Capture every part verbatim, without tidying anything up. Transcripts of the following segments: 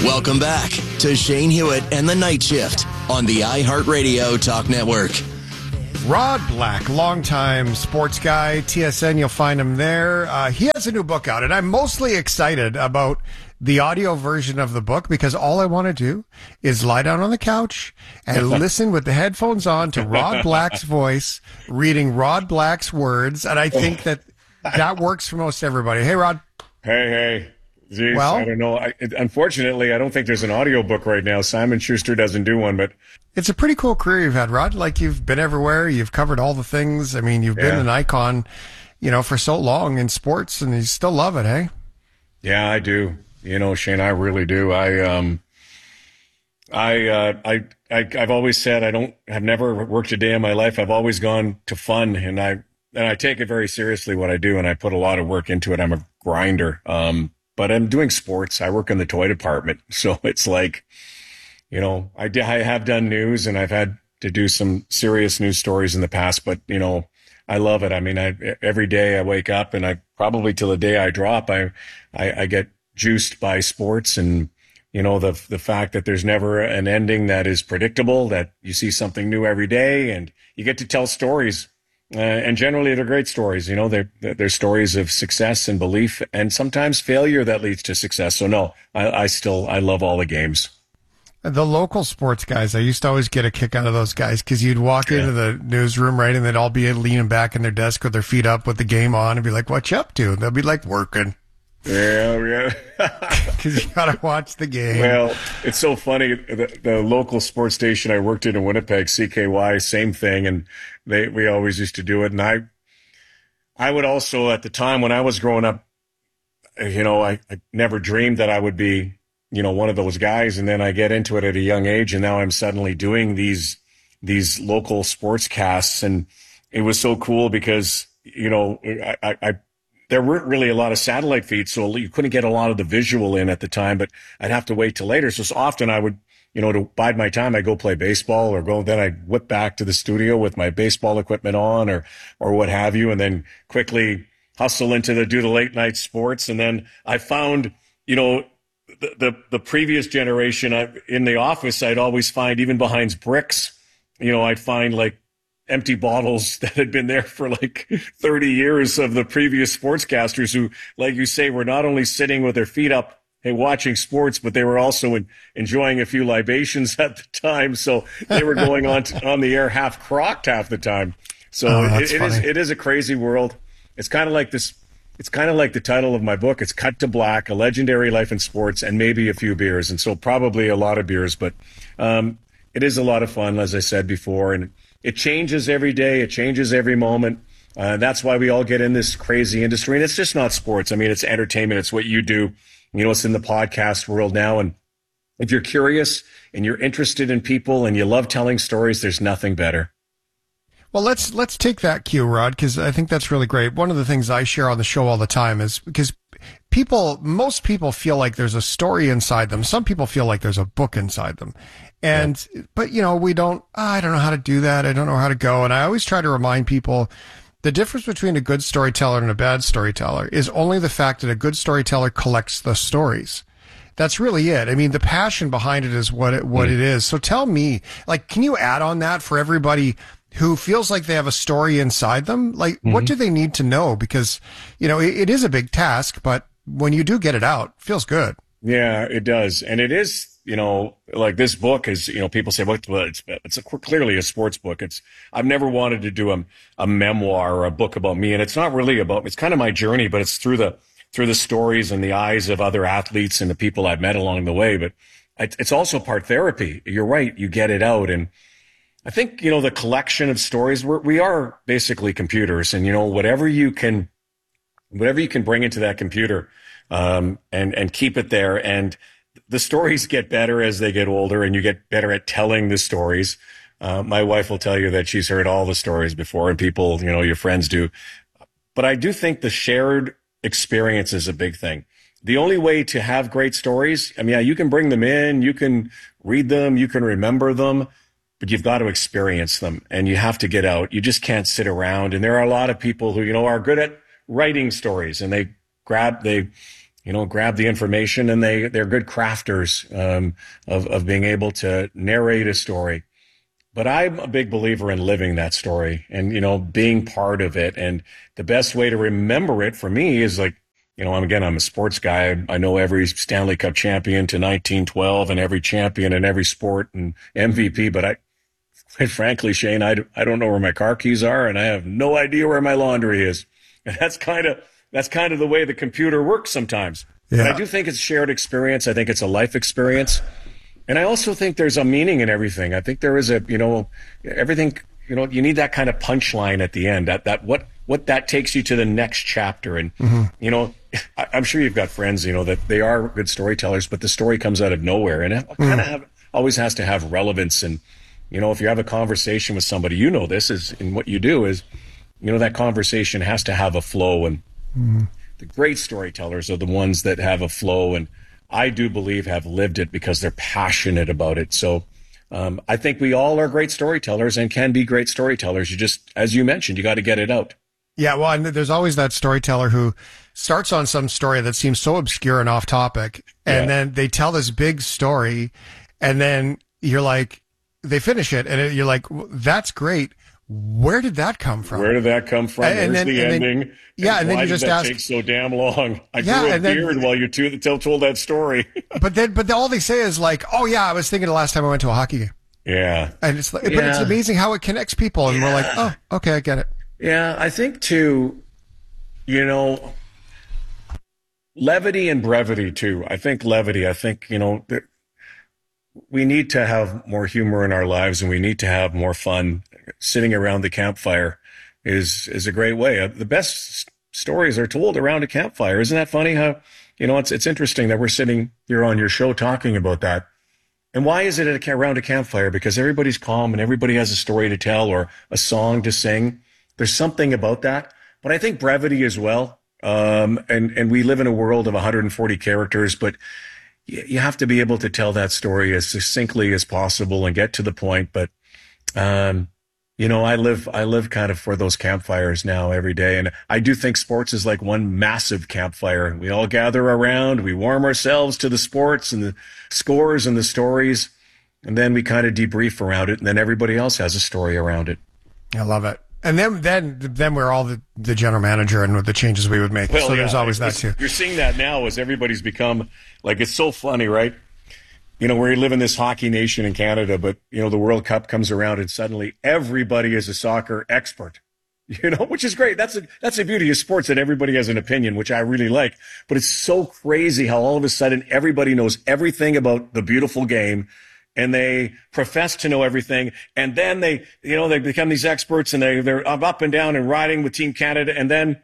Welcome back to Shane Hewitt and the Night Shift on the iHeartRadio Talk Network. Rod Black, longtime sports guy, T S N, you'll find him there. Uh, he has a new book out, and I'm mostly excited about the audio version of the book because all I want to do is lie down on the couch and listen with the headphones on to Rod Black's voice, reading Rod Black's words, and I think that that works for most everybody. Hey, Rod. Hey, hey. Jeez, well, I don't know. I, unfortunately, I don't think there's an audio book right now. Simon Schuster doesn't do one, but it's a pretty cool career you've had, Rod. Like, you've been everywhere. You've covered all the things. I mean, you've yeah. been an icon, you know, for so long in sports, and you still love it, hey? Yeah, I do. You know, Shane, I really do. I, um, I, uh, I, I, I've always said I don't, I've never worked a day in my life. I've always gone to fun, and I, and I take it very seriously what I do, and I put a lot of work into it. I'm a grinder. Um, But I'm doing sports. I work in the toy department. So it's like, you know, I, I have done news and I've had to do some serious news stories in the past, but, you know, I love it. I mean, I, every day I wake up and I probably till the day I drop, I, I, I get juiced by sports and, you know, the, the fact that there's never an ending that is predictable, that you see something new every day and you get to tell stories. Uh, and generally, they're great stories. You know, they're, they're stories of success and belief and sometimes failure that leads to success. So, no, I, I still I love all the games. The local sports guys, I used to always get a kick out of those guys because you'd walk yeah. into the newsroom, right, and they'd all be leaning back in their desk with their feet up with the game on and be like, what you up to? And they'll be like, working. Yeah, yeah. Because you got to watch the game. Well, it's so funny. The, the local sports station I worked in in Winnipeg, C K Y, same thing. And they we always used to do it. And I I would also, at the time when I was growing up, you know, I, I never dreamed that I would be, you know, one of those guys. And then I get into it at a young age. And now I'm suddenly doing these these local sports casts. And it was so cool because, you know, I, I, I there weren't really a lot of satellite feeds, so you couldn't get a lot of the visual in at the time, but I'd have to wait till later. So, so often I would, you know, to bide my time, I'd go play baseball or go, then I'd whip back to the studio with my baseball equipment on or, or what have you, and then quickly hustle into the, do the late night sports. And then I found, you know, the, the, the previous generation I, in the office, I'd always find even behind bricks, you know, I'd find like empty bottles that had been there for like thirty years of the previous sportscasters who, like you say, were not only sitting with their feet up and watching sports, but they were also in, enjoying a few libations at the time. So they were going on to, on the air half crocked half the time. So oh, it, it is it is a crazy world. It's kind of like this. It's kind of like the title of my book. It's Cut to Black: A Legendary Life in Sports, and maybe a few beers, and so probably a lot of beers. But um, it is a lot of fun, as I said before, and it changes every day. It changes every moment. Uh, that's why we all get in this crazy industry. And it's just not sports. I mean, it's entertainment. It's what you do. You know, it's in the podcast world now. And if you're curious and you're interested in people and you love telling stories, there's nothing better. Well, let's let's take that cue, Rod, because I think that's really great. One of the things I share on the show all the time is because people, most people feel like there's a story inside them. Some people feel like there's a book inside them. And, yeah. but, you know, we don't, oh, I don't know how to do that. I don't know how to go. And I always try to remind people the difference between a good storyteller and a bad storyteller is only the fact that a good storyteller collects the stories. That's really it. I mean, the passion behind it is what it, what mm. it is. So tell me, like, can you add on that for everybody who feels like they have a story inside them? Like, mm-hmm. what do they need to know? Because, you know, it, it is a big task, but when you do get it out, it feels good. Yeah, it does. And it is, you know, like this book is, you know, people say, well, it's, it's a, clearly a sports book. It's, I've never wanted to do a, a memoir or a book about me. And it's not really about, it's kind of my journey, but it's through the, through the stories and the eyes of other athletes and the people I've met along the way. But it's also part therapy. You're right. You get it out. And I think, you know, the collection of stories, we're, we are basically computers, and, you know, whatever you can, whatever you can bring into that computer, um, and, and keep it there. And the stories get better as they get older, and you get better at telling the stories. Uh, my wife will tell you that she's heard all the stories before, and people, you know, your friends do. But I do think the shared experience is a big thing. The only way to have great stories, I mean, yeah, you can bring them in, you can read them, you can remember them, but you've got to experience them, and you have to get out. You just can't sit around. And there are a lot of people who, you know, are good at writing stories, and they grab, they, you know, grab the information, and they, they're good crafters um, of, of being able to narrate a story. But I'm a big believer in living that story and, you know, being part of it. And the best way to remember it for me is like, you know, I'm again, I'm a sports guy. I know every Stanley Cup champion to nineteen twelve and every champion in every sport and M V P. But I, quite frankly, Shane, I, I don't know where my car keys are, and I have no idea where my laundry is. And that's kind of, that's kind of the way the computer works sometimes. Yeah. But I do think it's a shared experience. I think it's a life experience. And I also think there's a meaning in everything. I think there is a, you know, everything, you know, you need that kind of punchline at the end, that, that what, what that takes you to the next chapter. And, mm-hmm. you know, I, I'm sure you've got friends, you know, that they are good storytellers, but the story comes out of nowhere, and it mm-hmm. kind of have, always has to have relevance. And, you know, if you have a conversation with somebody, you know, this is, and what you do is, you know, that conversation has to have a flow. And mm-hmm. the great storytellers are the ones that have a flow, and I do believe have lived it because they're passionate about it. So um, I think we all are great storytellers and can be great storytellers. You just, as you mentioned, you got to get it out. Yeah, well, and there's always that storyteller who starts on some story that seems so obscure and off topic, and yeah. then they tell this big story, and then you're like, they finish it, and you're like, that's great. Where did that come from? Where did that come from? And, and then, the and ending. Then, yeah, and, and then you just did that ask, take so damn long. I yeah, grew a and then, beard while you two tell told that story. but then, but all they say is like, "Oh yeah, I was thinking the last time I went to a hockey game." Yeah, and it's like, yeah. but it's amazing how it connects people, and yeah. we're like, "Oh, okay, I get it." Yeah, I think too, you know, levity and brevity too. I think levity. I think you know. Th- We need to have more humor in our lives, and we need to have more fun. Sitting around the campfire is is a great way. The best stories are told around a campfire. Isn't that funny? How, you know, it's it's interesting that we're sitting here on your show talking about that. And why is it at a, around a campfire? Because everybody's calm and everybody has a story to tell or a song to sing. There's something about that. But I think brevity as well. Um, and and we live in a world of one hundred forty characters, but you have to be able to tell that story as succinctly as possible and get to the point. But, um, you know, I live, I live kind of for those campfires now every day. And I do think sports is like one massive campfire. We all gather around, we warm ourselves to the sports and the scores and the stories. And then we kind of debrief around it. And then everybody else has a story around it. I love it. And then, then, then we're all the, the general manager and with the changes we would make. Well, so yeah, there's always that too. You're seeing that now as everybody's become like, it's so funny, right? You know, we live in this hockey nation in Canada, but you know, the World Cup comes around and suddenly everybody is a soccer expert, you know, which is great. That's a, that's the beauty of sports, that everybody has an opinion, which I really like, but it's so crazy how all of a sudden everybody knows everything about the beautiful game. And they profess to know everything, and then they, you know, they become these experts, and they, they're up and down and riding with Team Canada, and then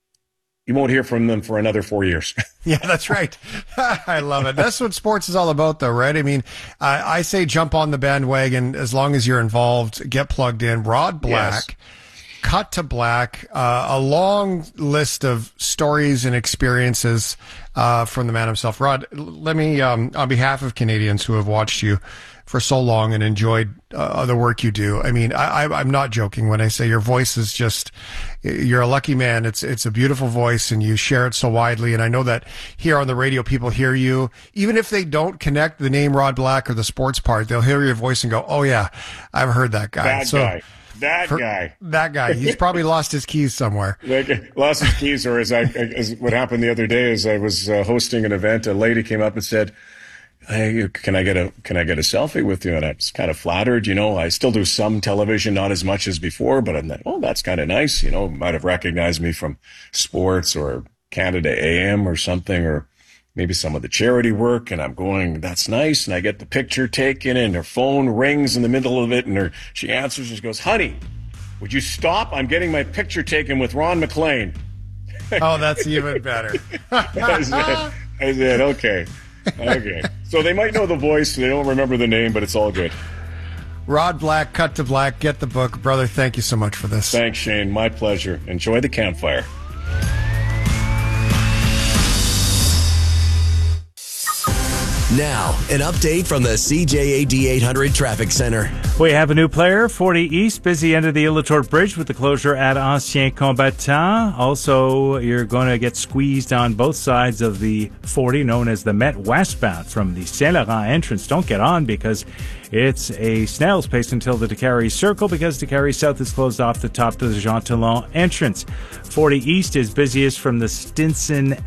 you won't hear from them for another four years. Yeah, that's right. I love it. That's what sports is all about, though, right? I mean, I, I say jump on the bandwagon as long as you're involved, get plugged in. Rod Black, yes. Cut to Black, uh, a long list of stories and experiences uh, from the man himself. Rod, let me, um, on behalf of Canadians who have watched you for so long and enjoyed uh, the work you do. I mean, I, I, I'm not joking when I say your voice is just, you're a lucky man. It's, it's a beautiful voice, and you share it so widely. And I know that here on the radio, people hear you, even if they don't connect the name Rod Black or the sports part, they'll hear your voice and go, oh yeah, I've heard that guy. That so, guy. That For, guy. That guy. He's probably lost his keys somewhere. Like, lost his keys, or as I, as what happened the other day is I was uh, hosting an event. A lady came up and said, "Hey, can I get a can I get a selfie with you?" And I was kind of flattered. You know, I still do some television, not as much as before, but I'm like, oh, that's kind of nice. You know, might have recognized me from sports or Canada A M or something, or maybe some of the charity work. And I'm going, that's nice. And I get the picture taken, and her phone rings in the middle of it. And her, she answers and she goes, "Honey, would you stop? I'm getting my picture taken with Ron McLean." Oh, that's even better. I, said, I said, okay, okay. So they might know the voice. They don't remember the name, but it's all good. Rod Black, Cut to Black. Get the book. Brother, thank you so much for this. Thanks, Shane. My pleasure. Enjoy the campfire. Now, an update from the C J A D eight hundred Traffic Center. We have a new player, forty East, busy end of the Illitor Bridge with the closure at Ancien Combattant. Also, you're going to get squeezed on both sides of the forty, known as the Met westbound from the Saint-Laurent entrance. Don't get on because it's a snail's pace until the Décarie Circle because Décarie South is closed off the top to the Jean Talon entrance. forty East is busiest from the Stinson